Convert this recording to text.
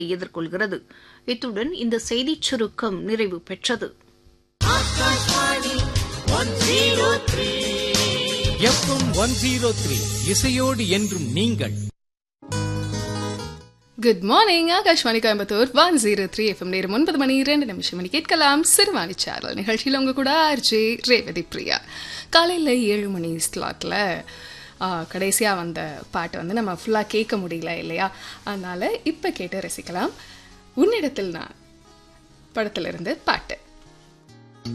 எதிர்கொள்கிறது. இத்துடன் இந்த செய்திச் சுருக்கம் நிறைவு பெற்றது. எஃப்எம் 103 இசையோடு என்றும் நீங்கள். Good morning. Akashvani Coimbatore 103 FM. நேரம் 9:02 மணி கேட்கலாம் சிறுவாணி சேனல் நிகழ்ச்சியில் உங்க கூட ஆர்ஜே ரேவதி பிரியா. காலையில் 7 மணி ஸ்லாட்டில் கடைசியாக வந்த பாட்டு வந்து நம்ம ஃபுல்லாக கேட்க முடியல இல்லையா? அதனால் இப்போ கேட்டு ரசிக்கலாம். உன்னிடத்தில் நான் படத்திலிருந்து பாட்டு.